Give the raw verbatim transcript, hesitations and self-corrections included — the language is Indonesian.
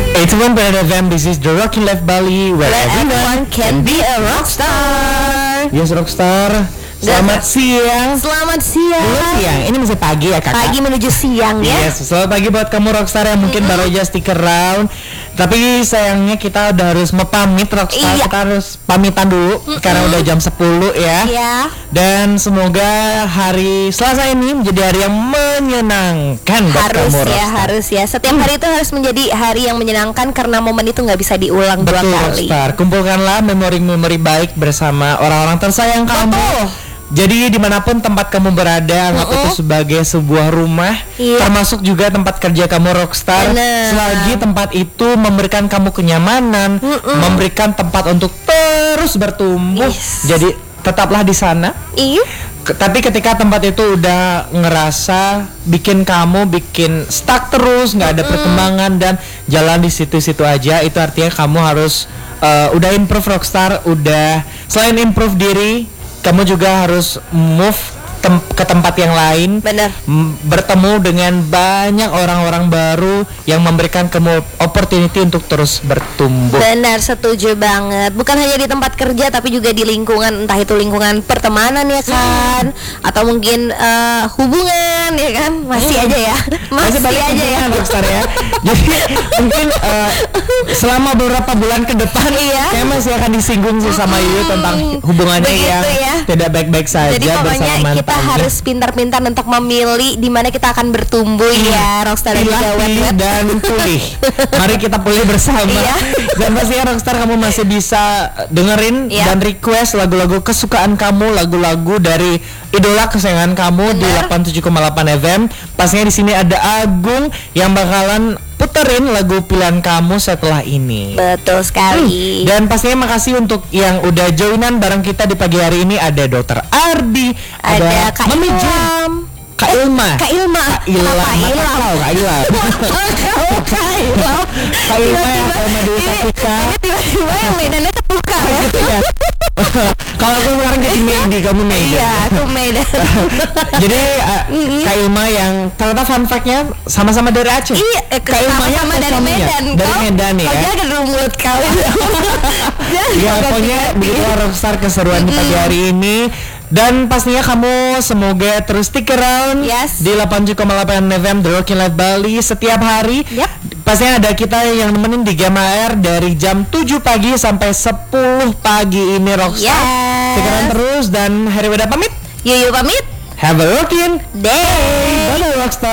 eighty-one point eight F M, this is the Rockin' Life Bali, where, Where everyone everyone can be a rockstar. Yes, rockstar. Selamat siang. Selamat siang. Belum siang, ini masih pagi ya kakak. Pagi menuju siang ya. Yes, selamat pagi buat kamu rockstar yang mungkin mm-hmm. baru aja stick around. Tapi sayangnya kita udah harus mepamit rockstar. Iya. Kita harus pamitan dulu mm-hmm. karena udah jam sepuluh ya. Iya. Dan semoga hari Selasa ini menjadi hari yang menyenangkan buat Harus kamu ya, rockstar. harus ya. Setiap hari itu harus menjadi hari yang menyenangkan karena momen itu nggak bisa diulang dua Betul, kali. rockstar. Kumpulkanlah memori-memori baik bersama orang-orang tersayang kamu. Betul. Jadi dimanapun tempat kamu berada, anggap uh-uh. itu sebagai sebuah rumah, iya. termasuk juga tempat kerja kamu rockstar. Bener. Selagi tempat itu memberikan kamu kenyamanan, uh-uh. memberikan tempat untuk terus bertumbuh. Yes. Jadi tetaplah di sana. Iya. K- tapi ketika tempat itu udah ngerasa bikin kamu bikin stuck terus, nggak ada uh-uh. perkembangan dan jalan di situ-situ aja, itu artinya kamu harus uh, udah improve rockstar, udah selain improve diri. Kamu juga harus move tem- ke tempat yang lain. Benar. M- bertemu dengan banyak orang-orang baru yang memberikan kamu opportunity untuk terus bertumbuh. Benar, setuju banget. Bukan hanya di tempat kerja tapi juga di lingkungan, entah itu lingkungan pertemanan ya kan, hmm. atau mungkin uh, hubungan ya kan, masih hmm. aja ya, masih, masih aja ya, rockstar ya. Jadi mungkin uh, selama beberapa bulan ke depan, iya. kayak masih akan disinggung sih sama Yu tentang hubungannya begitu yang ya. tidak baik-baik saja. Jadi pokoknya kita harus pintar-pintar untuk memilih di mana kita akan bertumbuh hmm. ya, rockstar dan juga wet-wet dan pulih. Mari kita pulih bersama. Iya. Dan pastinya rockstar kamu masih bisa dengerin iya. dan request lagu-lagu kesukaan kamu, lagu-lagu dari idola kesayangan kamu. Bener. Di delapan puluh tujuh koma delapan F M. Pastinya di sini ada Agung yang bakalan puterin lagu pilihan kamu setelah ini. Betul sekali. Hmm. Dan pastinya makasih untuk yang udah joinan bareng kita di pagi hari ini. Ada Dokter Ardi, ada, ada Kak Mami Jam, Kak Ilma, Kak Ilma, Kak Ilma, Kak Ilma, Kak Ilma, Kak Ilma yang sama di Satika. Tiba-tiba yang mainannya terbuka ya. Kalau aku sekarang jadi Medi, kamu Medi. Iya, aku Medi. Jadi uh, mm-hmm. Kak Ilma yang ternyata fun fact-nya sama-sama dari Aceh. Iya, Kak Ilma sama dari Medan. Dari Medan ya. Kau jaga dulu mulut kau. Ya pokoknya begitu rockstar keseruan di pagi hari ini. Dan pastinya kamu semoga terus stick around yes. di delapan puluh tujuh koma delapan F M The Rockin' Life Bali setiap hari. Yep. Pastinya ada kita yang nemenin di Gema Air dari jam tujuh pagi sampai sepuluh pagi ini rockstar. Yes. Stick around terus dan Hari Weda pamit. Yuyu pamit. Have a rockin' day. Bye rockstar.